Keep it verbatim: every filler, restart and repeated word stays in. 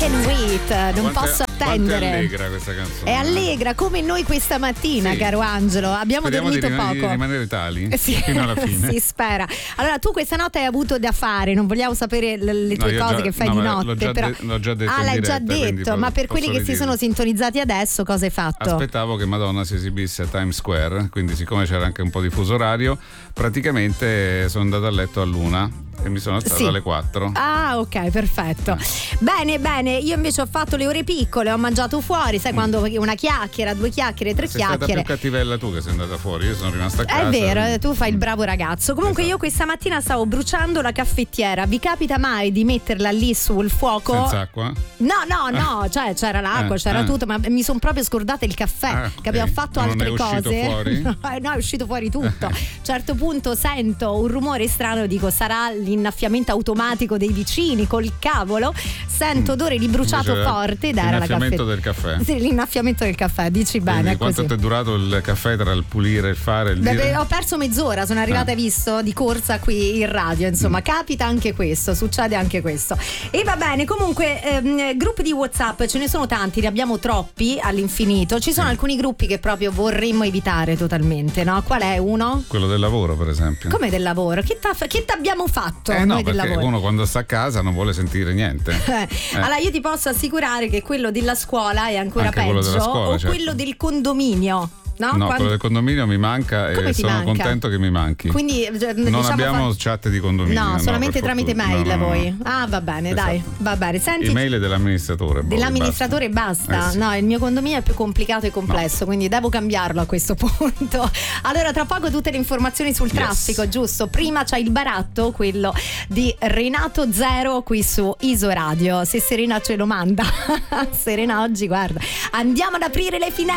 Can't Wait, non quanto posso è, attendere. È allegra questa canzone. È allegra come noi questa mattina, sì, caro Angelo. Abbiamo Speriamo dormito di rim- poco. Di rimanere tali sì, fino alla fine. Si spera. Allora, tu questa notte hai avuto da fare, non vogliamo sapere le, le tue no, cose già, che fai no, di l'ho notte. già Però... de- l'ho già detto. Ah, l'hai diretta, già detto, ma per quelli che ridirlo. si sono sintonizzati adesso, cosa hai fatto? Aspettavo che Madonna si esibisse a Times Square, quindi siccome c'era anche un po' di fuso orario, praticamente sono andato a letto all'una e mi sono alzato sì. alle quattro. Ah, ok, perfetto. Bene, bene, io invece ho fatto le ore piccole, ho mangiato fuori, sai, mm. quando una chiacchiera, due chiacchiere, tre sei chiacchiere. Sei stata più cattivella tu che sei andata fuori, io sono rimasta a casa. È vero, tu fai il bravo ragazzo. Comunque esatto. Io questa mattina stavo bruciando la caffettiera. Vi capita mai di metterla lì sul fuoco? Senza acqua? No, no, no, cioè c'era l'acqua, eh, c'era eh. tutto, ma mi sono proprio scordata il caffè, ah, che abbiamo fatto non altre è uscito cose. Fuori? No, no, è uscito fuori tutto. A un certo punto sento un rumore strano, dico sarà l'innaffiamento automatico dei vicini col cavolo. Sento odore di bruciato Invece forte ed era la L'innaffiamento caffè. del caffè. Sì, l'innaffiamento del caffè, dici bene. Quindi È quanto così. ti è durato il caffè tra il pulire, il fare, il Beh, dire? Ho perso mezz'ora, sono arrivata, hai ah. visto, di corsa qui in radio, insomma, mm. capita anche questo, succede anche questo. E va bene, comunque ehm, gruppi di WhatsApp ce ne sono tanti, ne abbiamo troppi all'infinito. Ci sono sì. alcuni gruppi che proprio vorremmo evitare totalmente, no? Qual è uno? Quello del lavoro, per esempio. Come del lavoro? Che ti abbiamo fatto eh, noi no, del lavoro? Uno quando sta a casa non vuole sentire niente. eh. Allora io ti posso assicurare che quello della scuola è ancora anche peggio, quello della scuola, o certo. quello del condominio. No, no Quando... quello del condominio mi manca. Come e sono manca? contento che mi manchi. Quindi non diciamo abbiamo fa... chat di condominio. No, no solamente tramite fortuna. mail no, no, voi. No. Ah, va bene, esatto. dai, va bene. Senti, email dell'amministratore. Boh, dell'amministratore basta. basta. Eh, sì. No, il mio condominio è più complicato e complesso, no. Quindi devo cambiarlo a questo punto. Allora, tra poco tutte le informazioni sul yes. traffico, giusto? Prima c'è il baratto, quello di Renato Zero qui su Iso Radio. Se Serena ce lo manda. Serena oggi, guarda, andiamo ad aprire le finestre.